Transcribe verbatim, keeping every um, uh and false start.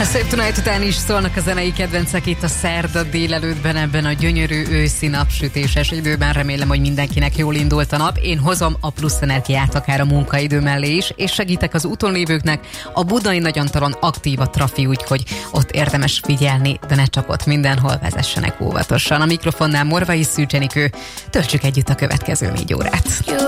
Szép Tonight után is szólnak a zenei kedvencek itt a szerda délelőttben, ebben a gyönyörű őszi napsütéses időben. Remélem, hogy mindenkinek jól indult a nap. Én hozom a plusz energiát akár a munkaidő mellé is, és segítek az úton lévőknek. A budai Nagyantalon aktív a trafi, úgyhogy ott érdemes figyelni, de ne csak ott, mindenhol vezessenek óvatosan. A mikrofonnál Morvai Szűcs Enikő. Töltsük együtt a következő négy órát.